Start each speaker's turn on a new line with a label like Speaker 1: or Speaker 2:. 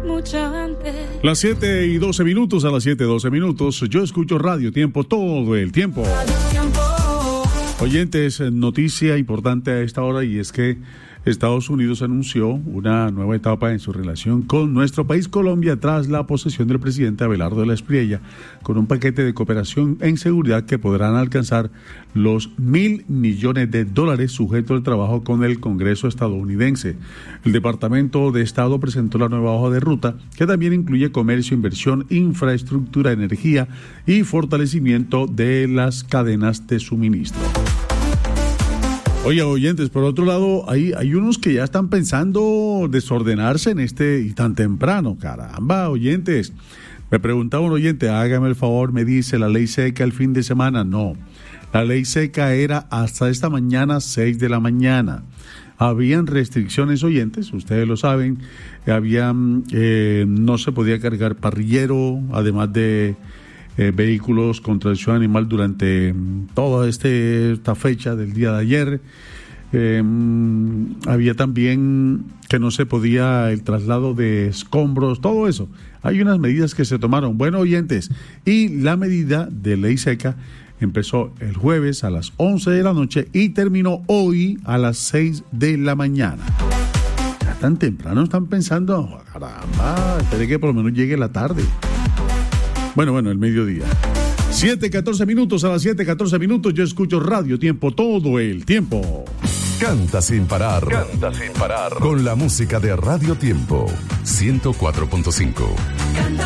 Speaker 1: mucho antes.
Speaker 2: Las 7:12, a las 7:12, yo escucho Radio Tiempo todo el tiempo. Oyentes, noticia importante a esta hora, y es que Estados Unidos anunció una nueva etapa en su relación con nuestro país Colombia tras la posesión del presidente Abelardo de la Espriella, con un paquete de cooperación en seguridad que podrán alcanzar los $1.000 millones sujeto al trabajo con el Congreso estadounidense. El Departamento de Estado presentó la nueva hoja de ruta, que también incluye comercio, inversión, infraestructura, energía y fortalecimiento de las cadenas de suministro. Oye, oyentes, por otro lado, hay unos que ya están pensando desordenarse y tan temprano. Caramba, oyentes. Me preguntaba un oyente, hágame el favor, me dice, ¿la ley seca el fin de semana? No, la ley seca era hasta esta mañana, 6 de la mañana. Habían restricciones, oyentes, ustedes lo saben, no se podía cargar parrillero, además de vehículos con tracción animal durante toda esta fecha del día de ayer. Había también que no se podía el traslado de escombros, todo eso. Hay unas medidas que se tomaron, bueno, oyentes, y la medida de ley seca empezó el jueves a las 11 de la noche y terminó hoy a las 6 de la mañana. Ya tan temprano están pensando, caramba, espere que por lo menos llegue la tarde. Bueno, el mediodía. 7:14, a las 7:14, yo escucho Radio Tiempo todo el tiempo.
Speaker 3: Canta sin parar. Canta sin parar. Con la música de Radio Tiempo 104.5.